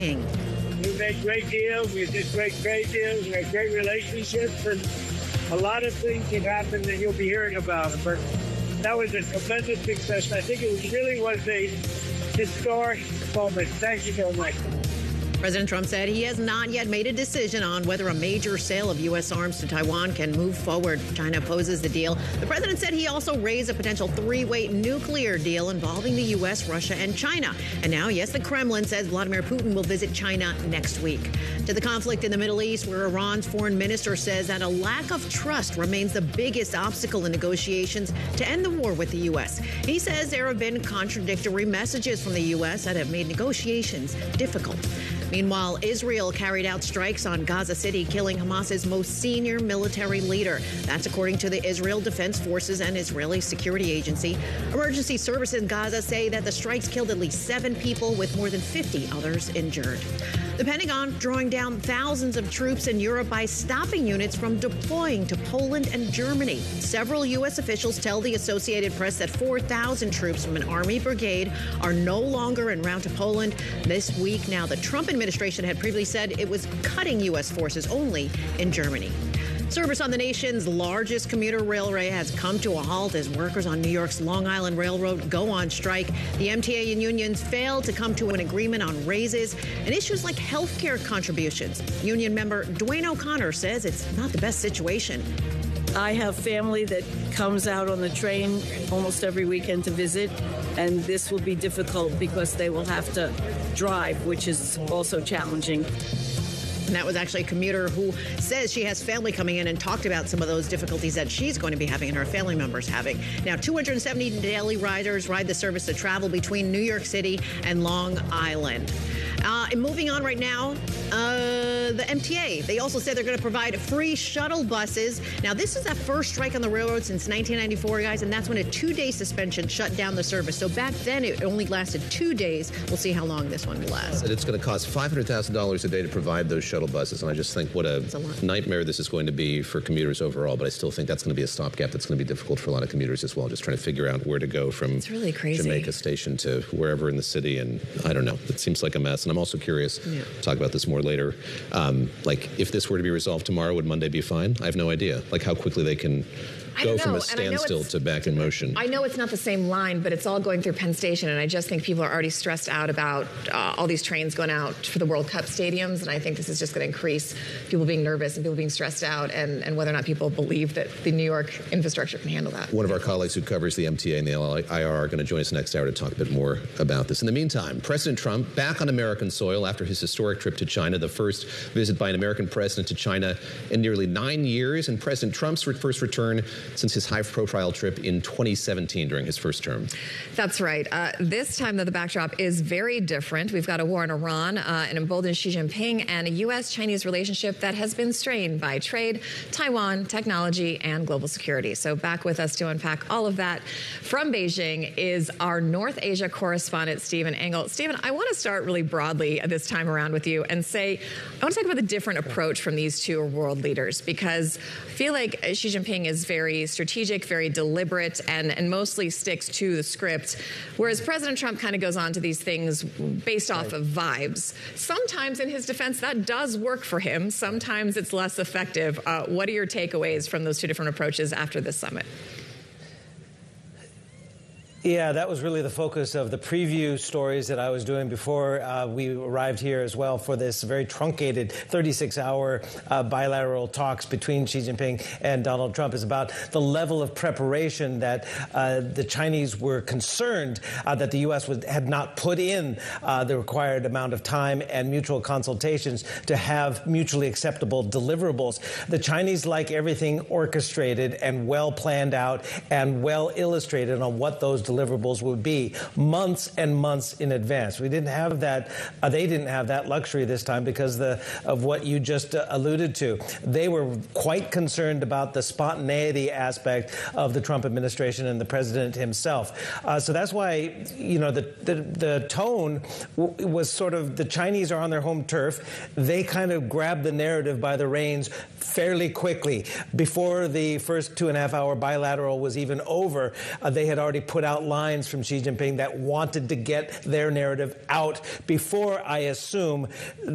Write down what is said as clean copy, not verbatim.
We make great deals. We did great trade deals. We have great relationships. And a lot of things have happened that you'll be hearing about. But that was a tremendous success. I think it really was a historic moment. Thank you very much. President Trump said he has not yet made a decision on whether a major sale of U.S. arms to Taiwan can move forward. China opposes the deal. The president said he also raised a potential three-way nuclear deal involving the U.S., Russia, and China. And now, yes, the Kremlin says Vladimir Putin will visit China next week. To the conflict in the Middle East, where Iran's foreign minister says that a lack of trust remains the biggest obstacle in negotiations to end the war with the U.S. He says there have been contradictory messages from the U.S. that have made negotiations difficult. Meanwhile, Israel carried out strikes on Gaza City, killing Hamas's most senior military leader. That's according to the Israel Defense Forces and Israeli Security Agency. Emergency services in Gaza say that the strikes killed at least 7 people, with more than 50 others injured. The Pentagon drawing down thousands of troops in Europe by stopping units from deploying to Poland and Germany. Several U.S. officials tell the Associated Press that 4,000 troops from an army brigade are no longer en route to Poland. This week now, the Trump administration had previously said it was cutting U.S. forces only in Germany. Service on the nation's largest commuter railway has come to a halt as workers on New York's Long Island Railroad go on strike. The MTA and unions failed to come to an agreement on raises and issues like health care contributions. Union member Dwayne O'Connor says it's not the best situation. I have family that comes out on the train almost every weekend to visit, and this will be difficult because they will have to drive, which is also challenging. And that was actually a commuter who says she has family coming in and talked about some of those difficulties that she's going to be having and her family members having. Now, 270 daily riders ride the service to travel between New York City and Long Island. And moving on right now, the MTA, they also said they're going to provide free shuttle buses. Now, this is the first strike on the railroad since 1994, guys, and that's when a 2-day suspension shut down the service. So back then, it only lasted 2 days. We'll see how long this one will last. And it's going to cost $500,000 a day to provide those shuttle buses, and I just think what a nightmare this is going to be for commuters overall, but I still think that's going to be a stopgap that's going to be difficult for a lot of commuters as well, just trying to figure out where to go from really crazy. Jamaica Station to wherever in the city, and I don't know. It seems like a mess, and I'm also curious, talk about this more later, like if this were to be resolved tomorrow, would Monday be fine? I have no idea, like how quickly they can go from a standstill to back in motion. I know it's not the same line, but it's all going through Penn Station, and I just think people are already stressed out about all these trains going out for the World Cup stadiums, and I think this is just going to increase people being nervous and people being stressed out, and whether or not people believe that the New York infrastructure can handle that. One of our colleagues who covers the MTA and the LIR are going to join us next hour to talk a bit more about this. In the meantime, President Trump back on American soil after his historic trip to China, the first visit by an American president to China in nearly 9 years, and President Trump's first return since his high-profile trip in 2017 during his first term. That's right. This time, though, the backdrop is very different. We've got a war in Iran, an emboldened Xi Jinping, and a U.S.-Chinese relationship that has been strained by trade, Taiwan, technology, and global security. So back with us to unpack all of that from Beijing is our North Asia correspondent, Stephen Engel. Stephen, I want to start really broadly this time around with you and say, I want to talk about the different approach from these two world leaders, because I feel like Xi Jinping is very strategic, very deliberate, and mostly sticks to the script, whereas President Trump kind of goes on to these things based off of vibes. Sometimes, in his defense, that does work for him. Sometimes it's less effective. What are your takeaways from those two different approaches after this summit? Yeah, that was really the focus of the preview stories that I was doing before we arrived here as well for this very truncated 36-hour bilateral talks between Xi Jinping and Donald Trump. Is about the level of preparation that the Chinese were concerned that the U.S. had not put in the required amount of time and mutual consultations to have mutually acceptable deliverables. The Chinese like everything orchestrated and well planned out and well illustrated on what those deliverables would be months and months in advance. We didn't have that. They didn't have that luxury this time because of what you just alluded to. They were quite concerned about the spontaneity aspect of the Trump administration and the president himself. So that's why, you know, the tone was sort of the Chinese are on their home turf. They kind of grabbed the narrative by the reins fairly quickly. Before the first 2.5-hour bilateral was even over, they had already put out out lines from Xi Jinping that wanted to get their narrative out before, I assume,